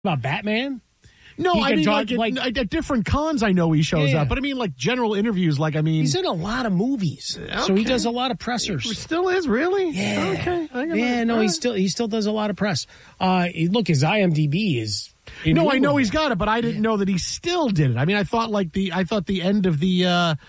About Batman? No, I mean, at different cons, I know he shows up. But I mean, like, general interviews, he's in a lot of movies. Okay. So he does a lot of pressers. He still is, really? Yeah. Okay. He still does a lot of press. Look, his IMDb is... No, I know he's got it, but I didn't know that he still did it. I mean, I thought the end of the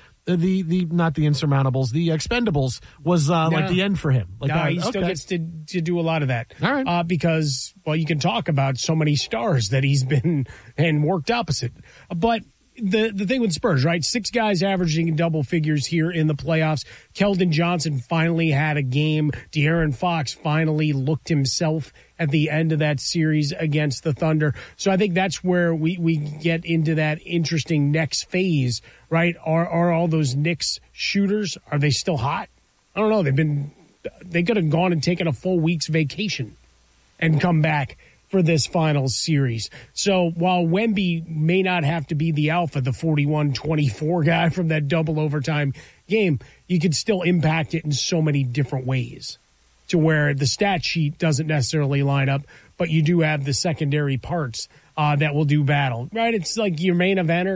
not the Insurmountables, the Expendables was like the end for him. He still gets to do a lot of that. All right. Because, you can talk about so many stars that he's been and worked opposite. But the thing with Spurs, right? 6 guys averaging in double figures here in the playoffs. Keldon Johnson finally had a game. De'Aaron Fox finally looked himself at the end of that series against the Thunder. So I think that's where we get into that interesting next phase, right? Are all those Knicks shooters, are they still hot? I don't know. They could have gone and taken a full week's vacation and come back for this finals series. So while Wemby may not have to be the alpha, the 41-24 guy from that double overtime game, you could still impact it in so many different ways to where the stat sheet doesn't necessarily line up, but you do have the secondary parts that will do battle, right? It's like your main eventer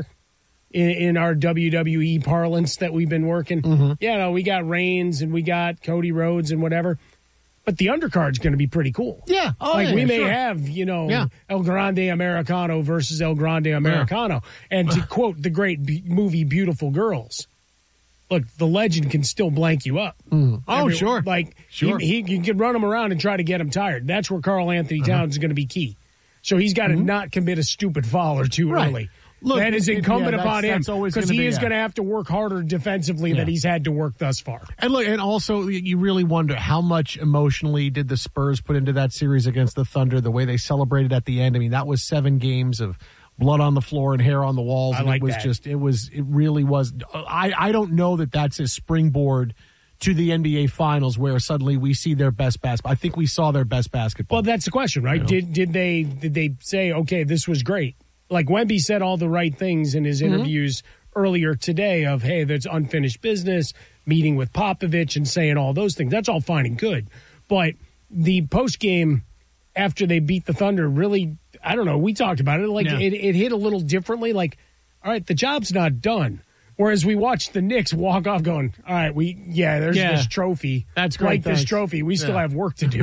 in our WWE parlance that we've been working. Mm-hmm. Yeah, we got Reigns and we got Cody Rhodes and whatever. But the undercard's going to be pretty cool. Yeah. We may have, El Grande Americano versus El Grande Americano. Yeah. And to quote the great movie Beautiful Girls, look, the legend can still blank you up. Mm. Oh, sure. Sure. He can run him around and try to get him tired. That's where Karl Anthony Towns is going to be key. So he's got to not commit a stupid foul or two early. Look, that is incumbent upon him because he is going to have to work harder defensively than he's had to work thus far. And look, and also you really wonder how much emotionally did the Spurs put into that series against the Thunder, the way they celebrated at the end. I mean, that was 7 games of blood on the floor and hair on the walls. And it really was. I don't know that that's a springboard to the NBA Finals where suddenly we see their best basketball. I think we saw their best basketball. Well, that's the question, right? Did they say, okay, this was great? Like Wemby said all the right things in his interviews earlier today of, hey, there's unfinished business, meeting with Popovich and saying all those things. That's all fine and good. But the postgame after they beat the Thunder really, I don't know, we talked about it. It hit a little differently. Like, all right, the job's not done. Whereas we watched the Knicks walk off going, all right, there's this trophy. That's great. This trophy. We still have work to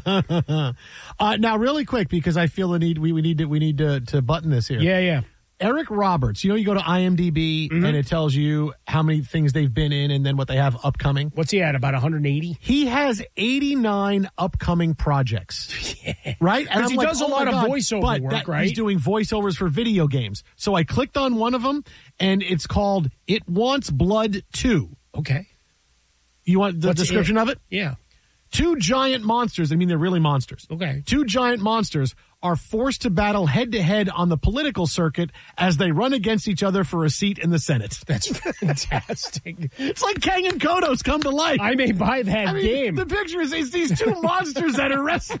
do. Now, really quick, because I feel we need to button this here. Yeah. Eric Roberts, you go to IMDb and it tells you how many things they've been in and then what they have upcoming. What's he at, about 180? He has 89 upcoming projects. Yeah. Right? And he does a lot of voiceover work, right? He's doing voiceovers for video games. So I clicked on one of them, and it's called It Wants Blood 2. Okay. You want the description of it? Yeah. 2 giant monsters, I mean, they're really monsters. Okay. 2 giant monsters are forced to battle head-to-head on the political circuit as they run against each other for a seat in the Senate. That's fantastic. It's like Kang and Kodos come to life. I may buy that game. The picture is these 2 monsters that are wrestling.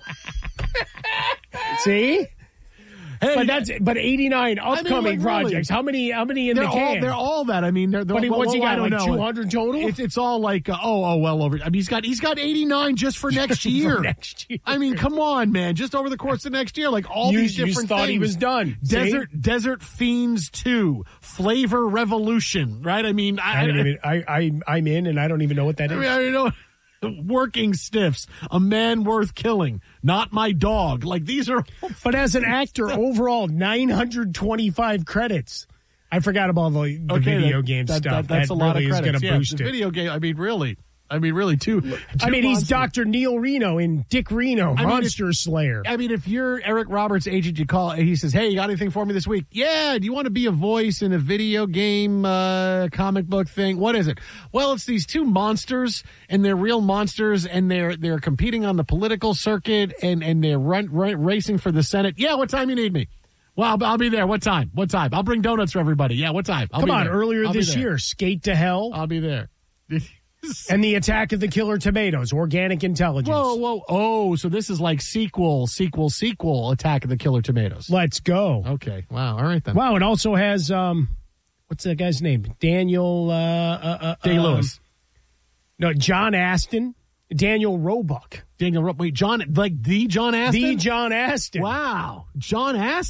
See? Hey, but 89 upcoming projects. Really, how many in the can? They're all that. I mean, what's he got? Like 200 total? It's all like well over. I mean, he's got 89 just for next year. For next year. I mean, come on, man! Just over the course of next year, like all these different things. You thought he was done. Desert Fiends 2, Flavor Revolution, right? I mean, I'm in, and I don't even know what that is. I mean, I don't know. Working Stiffs, A Man Worth Killing, Not My Dog. Like, these are... But as an actor, overall, 925 credits. I forgot about the video game stuff. That's a lot of credits. Is going to boost the video game, I mean, really, too. He's Dr. Neil Reno in Dick Reno, Monster Slayer. I mean, if you're Eric Roberts' agent, you call, he says, hey, you got anything for me this week? Yeah, do you want to be a voice in a video game comic book thing? What is it? Well, it's these 2 monsters, and they're real monsters, and they're competing on the political circuit, and they're racing for the Senate. Yeah, what time you need me? Well, I'll be there. What time? I'll bring donuts for everybody. Yeah, what time? Come on, earlier this year, Skate to Hell. I'll be there. And the Attack of the Killer Tomatoes, Organic Intelligence. Whoa. Oh, so this is like sequel, Attack of the Killer Tomatoes. Let's go. Okay. Wow. All right, then. Wow, it also has, what's that guy's name? Daniel... Day-Lewis. No, John Aston Daniel Roebuck. Wait, John, like the John Aston? The John Aston. Wow. John Aston.